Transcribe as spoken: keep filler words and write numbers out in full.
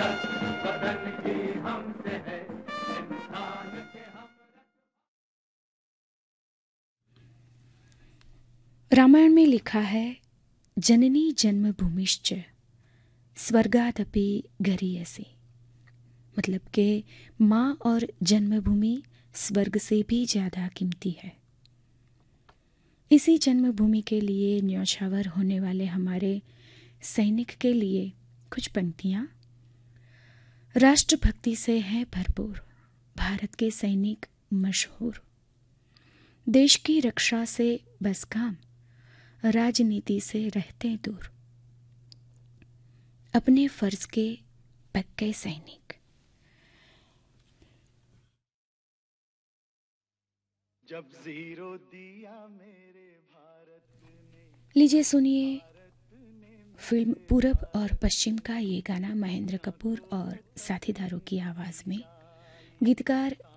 वहशत वतन की हमसे है इंसान के हम। रामायण में लिखा है, जननी जन्मभूमिश्च स्वर्गादपि गरीयसी। मतलब कि माँ और जन्मभूमि स्वर्ग से भी ज़्यादा कीमती है। इसी जन्मभूमि के लिए न्यौछावर होने वाले हमारे सैनिक के लिए कुछ पंक्तियाँ। राष्ट्रभक्ति से हैं भरपूर भारत के सैनिक मशहूर। देश की रक्षा से बस काम राजनीति से रहते दूर। अपने फर्ज के पक्के सैनिक। जब जीरो दिया मेरे भारत ने। लीजिए सुनिए फिल्म पूरब और पश्चिम का ये गाना महेंद्र कपूर और साथीदारों की आवाज में। गीतकार